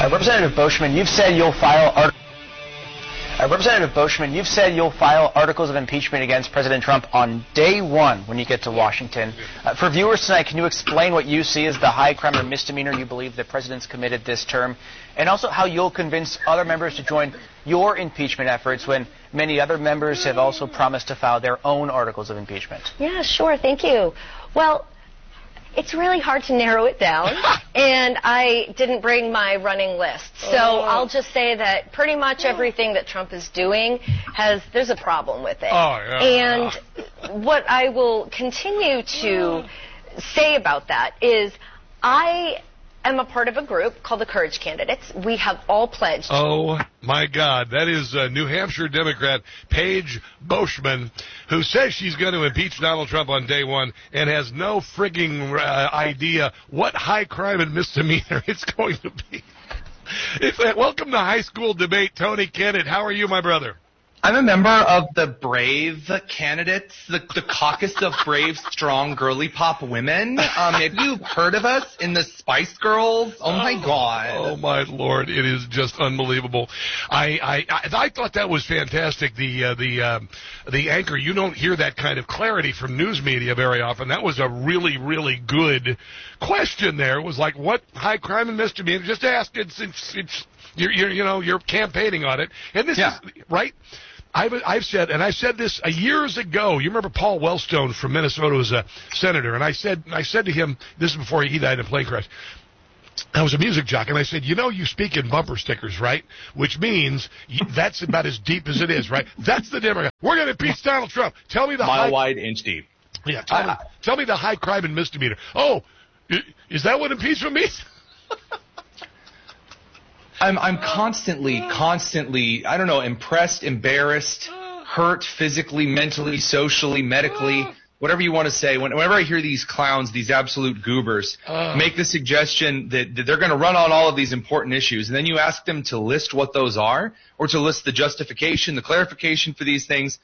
Representative Boschman, you've said you'll file articles of impeachment against President Trump on day one when you get to Washington. For viewers tonight, can you explain what you see as the high crime or misdemeanor you believe the president's committed this term, and also how you'll convince other members to join your impeachment efforts when many other members have also promised to file their own articles of impeachment? Yeah, sure. Thank you. Well, it's really hard to narrow it down, and I didn't bring my running list. So I'll just say that pretty much everything that Trump is doing there's a problem with it. And what I will continue to say about that is I am a part of a group called the Courage Candidates. We have all pledged. Oh, my God. That is New Hampshire Democrat Paige Boschman, who says she's going to impeach Donald Trump on day one and has no frigging idea what high crime and misdemeanor it's going to be. Welcome to High School Debate, Tony Kennett. How are you, my brother? I'm a member of the Brave candidates, the caucus of brave, strong, girly pop women. Have you heard of us in the Spice Girls? Oh, my God. Oh, my Lord. It is just unbelievable. I thought that was fantastic. The anchor, you don't hear that kind of clarity from news media very often. That was a really, really good question there. It was like, what high crime and misdemeanor? Just ask it since you're campaigning on it. And this is, right? I've said, and I said this years ago. You remember Paul Wellstone from Minnesota was a senator, and I said to him, this is before he died in a plane crash. I was a music jock, and I said, you speak in bumper stickers, right? Which means that's about as deep as it is, right? That's the Democrat. We're going to impeach Donald Trump. Tell me the mile wide, inch deep. Yeah, tell me the high crime and misdemeanor. Oh, is that what impeachment means? I'm constantly, I don't know, impressed, embarrassed, hurt physically, mentally, socially, medically, whatever you want to say. Whenever I hear these clowns, these absolute goobers, make the suggestion that they're going to run on all of these important issues, and then you ask them to list what those are, or to list the justification, the clarification for these things.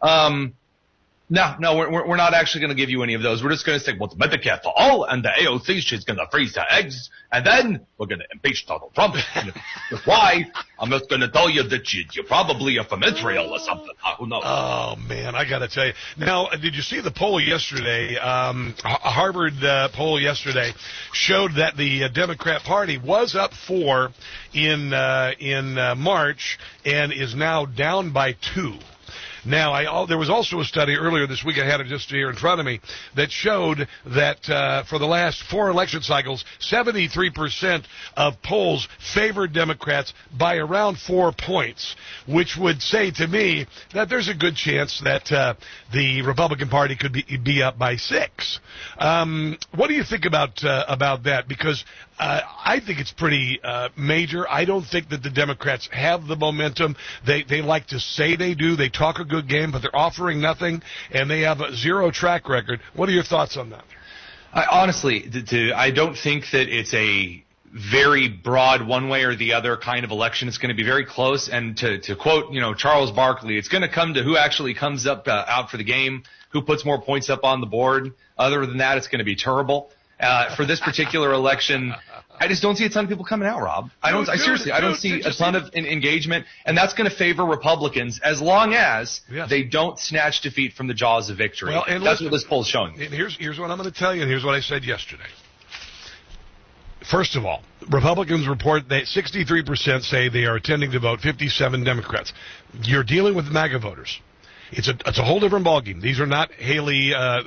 No, we're not actually going to give you any of those. We're just going to say, well, it's Medicare for all, and the AOC, she's going to freeze her eggs, and then we're going to impeach Donald Trump. Why? I'm just going to tell you that you're probably from Israel or something. Who knows? Oh, man, I got to tell you. Now, did you see the poll yesterday? A Harvard poll yesterday showed that the Democrat Party was up 4 in March and is now down by 2. Now, there was also a study earlier this week, I had it just here in front of me, that showed that for the last 4 election cycles, 73% of polls favored Democrats by around 4 points, which would say to me that there's a good chance that the Republican Party could be up by 6. What do you think about that? Because I think it's pretty major. I don't think that the Democrats have the momentum. They like to say they do. They talk a good game, but they're offering nothing, and they have a 0 track record. What are your thoughts on that? Honestly, I don't think that it's a very broad one way or the other kind of election. It's going to be very close, and to quote Charles Barkley, it's going to come to who actually comes up out for the game, who puts more points up on the board. Other than that, it's going to be terrible. For this particular election, I just don't see a ton of people coming out, Rob. I don't see a ton of engagement, and that's going to favor Republicans as long as they don't snatch defeat from the jaws of victory. Well, that's what this poll is showing. And here's what I'm going to tell you, and here's what I said yesterday. First of all, Republicans report that 63% say they are intending to vote, 57 Democrats. You're dealing with MAGA voters. It's a whole different ballgame. These are not Haley.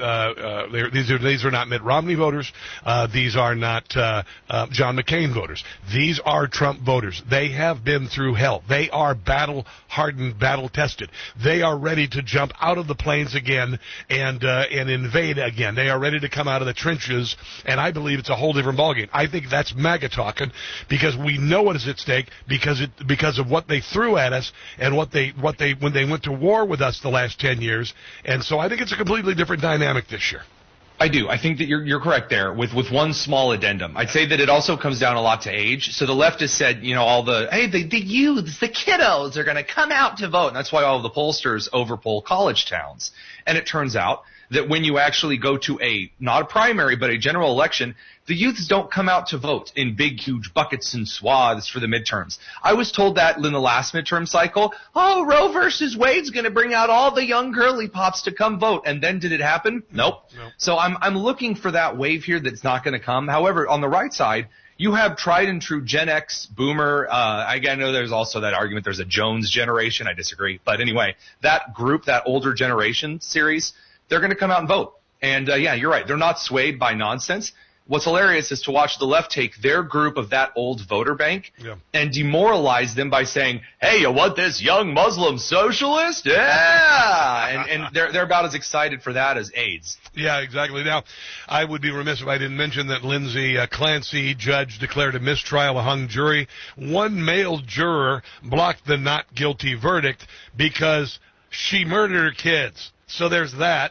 These are not Mitt Romney voters. These are not John McCain voters. These are Trump voters. They have been through hell. They are battle-hardened, battle-tested. They are ready to jump out of the planes again and invade again. They are ready to come out of the trenches. And I believe it's a whole different ballgame. I think that's MAGA talking because we know what is at stake because of what they threw at us and when they went to war with us the last 10 years, and so I think it's a completely different dynamic this year. I do. I think that you're correct there with one small addendum. I'd say that it also comes down a lot to age. So the left has said, the youths, the kiddos are going to come out to vote. And that's why all of the pollsters overpoll college towns. And it turns out that when you actually go to not a primary, but a general election, the youths don't come out to vote in big, huge buckets and swaths for the midterms. I was told that in the last midterm cycle, Roe versus Wade's going to bring out all the young girly pops to come vote. And then did it happen? Nope. So I'm looking for that wave here that's not going to come. However, on the right side, you have tried and true Gen X, Boomer. I know there's also that argument there's a Jones generation. I disagree. But anyway, that group, that older generation series, they're going to come out and vote. And, you're right. They're not swayed by nonsense. What's hilarious is to watch the left take their group of that old voter bank and demoralize them by saying, hey, you want this young Muslim socialist? Yeah! and they're about as excited for that as AIDS. Yeah, exactly. Now, I would be remiss if I didn't mention that Lindsay Clancy, judge, declared a mistrial, a hung jury. One male juror blocked the not guilty verdict because she murdered her kids. So there's that.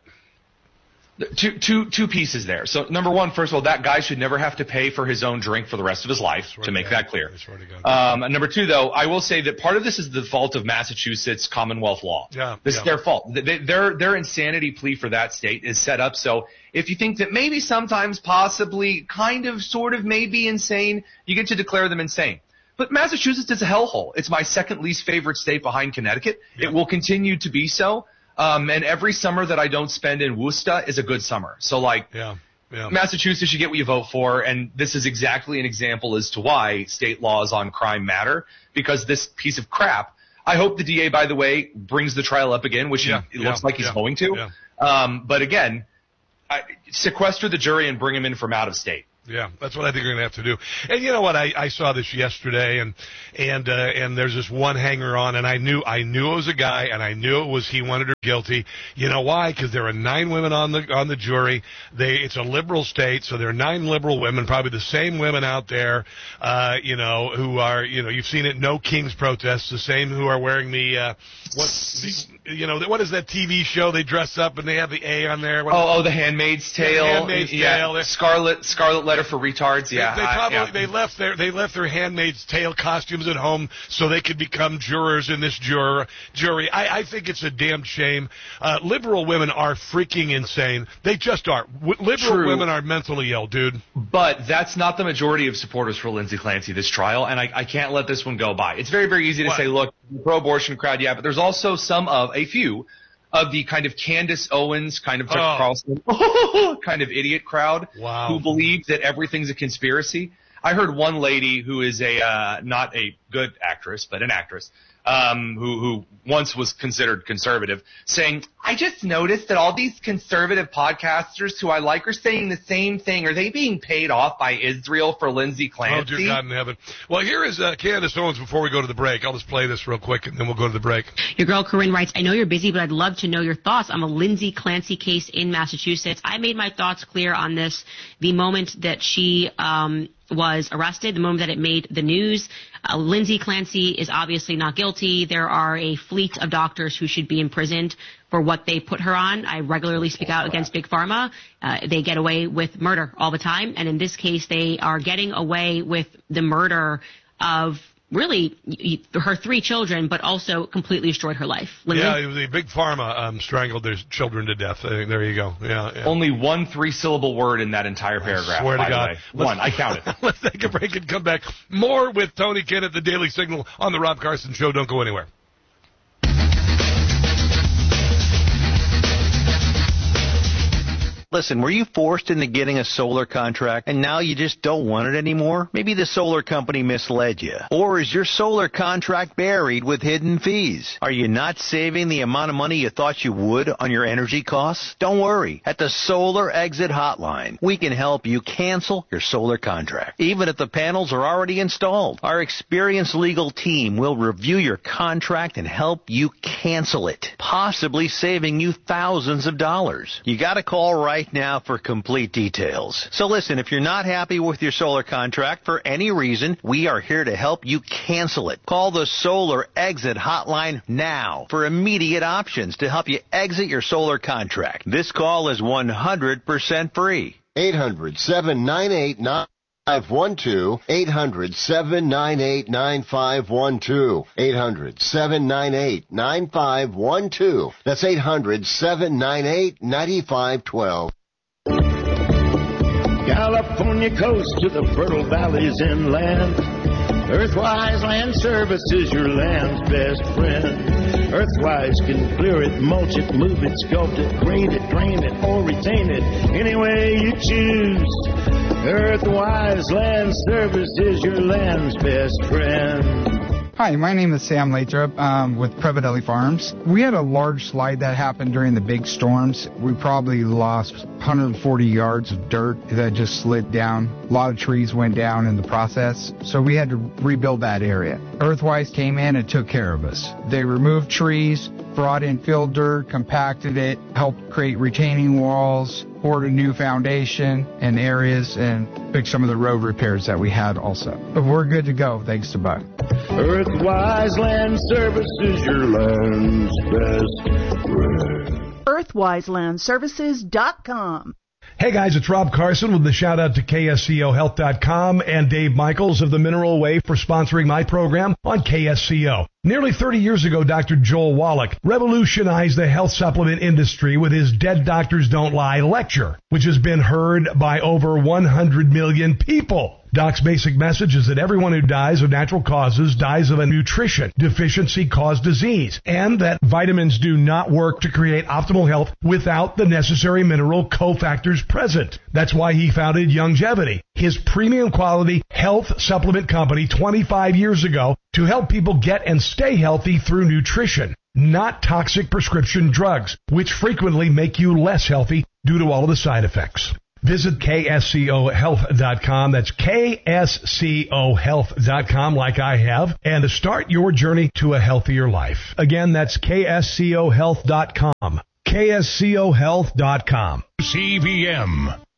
Two pieces there. So number one, first of all, that guy should never have to pay for his own drink for the rest of his life, to make that clear. Number two, though, I will say that part of this is the fault of Massachusetts Commonwealth law. This is their fault. Their insanity plea for that state is set up so if you think that maybe sometimes possibly kind of sort of maybe insane, you get to declare them insane. But Massachusetts is a hellhole. It's my second least favorite state behind Connecticut. It will continue to be so. And every summer that I don't spend in Worcester is a good summer. So, Massachusetts, you get what you vote for, and this is exactly an example as to why state laws on crime matter, because this piece of crap, I hope the DA, by the way, brings the trial up again, which it looks like he's going to. But again, sequester the jury and bring him in from out of state. Yeah, that's what I think we're going to have to do. And you know what? I saw this yesterday, and there's this one hanger on, and I knew it was a guy, and I knew it was he wanted her guilty. You know why? Because there are 9 women on the jury. It's a liberal state, so there are 9 liberal women, probably the same women out there, who are, you've seen it, No Kings protests, the same who are wearing what is that TV show? They dress up and they have the A on there. The Handmaid's Tale. The Handmaid's Tale. Scarlet Letter for retards. They left their Handmaid's Tale costumes at home so they could become jurors in this jury. I think it's a damn shame. Liberal women are freaking insane. They just are. Liberal women are mentally ill, dude. But that's not the majority of supporters for Lindsay Clancy this trial, and I can't let this one go by. It's very, very easy to say, look, the pro-abortion crowd, but there's also a few of the kind of Candace Owens, kind of Tucker Carlson, kind of idiot crowd who believe that everything's a conspiracy. I heard one lady who is not a good actress, but an actress, who once was considered conservative, saying, I just noticed that all these conservative podcasters who I like are saying the same thing. Are they being paid off by Israel for Lindsay Clancy? Oh, dear God in heaven. Well, here is Candace Owens before we go to the break. I'll just play this real quick, and then we'll go to the break. Your girl Corinne writes, I know you're busy, but I'd love to know your thoughts on the Lindsay Clancy case in Massachusetts. I made my thoughts clear on this the moment that she was arrested, the moment that it made the news. Lindsay Clancy is obviously not guilty. There are a fleet of doctors who should be imprisoned for what they put her on. I regularly speak out against Big Pharma. They get away with murder all the time. And in this case, they are getting away with the murder of really her 3 children, but also completely destroyed her life. Lindsay? Yeah, the Big Pharma strangled their children to death. There you go. Yeah. Only one 3-syllable word in that entire paragraph. I swear to God. One. I counted. Let's take a break and come back. More with Tony Kidd at the Daily Signal on the Rob Carson Show. Don't go anywhere. Listen, were you forced into getting a solar contract and now you just don't want it anymore? Maybe the solar company misled you. Or is your solar contract buried with hidden fees? Are you not saving the amount of money you thought you would on your energy costs? Don't worry. At the Solar Exit Hotline, we can help you cancel your solar contract, even if the panels are already installed. Our experienced legal team will review your contract and help you cancel it, possibly saving you thousands of dollars. You got to call right now for complete details. So listen, if you're not happy with your solar contract for any reason, we are here to help you cancel it. Call the Solar Exit Hotline now for immediate options to help you exit your solar contract. This call is 100% free. 800-798-9 512 800-798-9512. 800-798-9512. That's 800-798-9512. California coast to the fertile valleys inland. Earthwise Land Services, your land's best friend. Earthwise can clear it, mulch it, move it, sculpt it, grade it, drain it, or retain it any way you choose. Earthwise Land Services, your land's best friend. Hi, my name is Sam Lathrop with Prevadelli Farms. We had a large slide that happened during the big storms. We probably lost 140 yards of dirt that just slid down. A lot of trees went down in the process, so we had to rebuild that area. Earthwise came in and took care of us. They removed trees, brought in fill dirt, compacted it, helped create retaining walls, poured a new foundation in areas, and fixed some of the road repairs that we had also. But we're good to go, thanks to Buck. Earthwise Land Services, your land's best friend. EarthwiseLandServices.com. Hey guys, it's Rob Carson with the shout out to KSCOHealth.com and Dave Michaels of the Mineral Way for sponsoring my program on KSCO. Nearly 30 years ago, Dr. Joel Wallach revolutionized the health supplement industry with his Dead Doctors Don't Lie lecture, which has been heard by over 100 million people. Doc's basic message is that everyone who dies of natural causes dies of a nutrition deficiency caused disease, and that vitamins do not work to create optimal health without the necessary mineral cofactors present. That's why he founded Youngevity, his premium quality health supplement company 25 years ago, to help people get and stay healthy through nutrition, not toxic prescription drugs, which frequently make you less healthy due to all of the side effects. Visit KSCOHealth.com. That's KSCOHealth.com, like I have, and to start your journey to a healthier life. Again, that's KSCOHealth.com. KSCOHealth.com. CVM.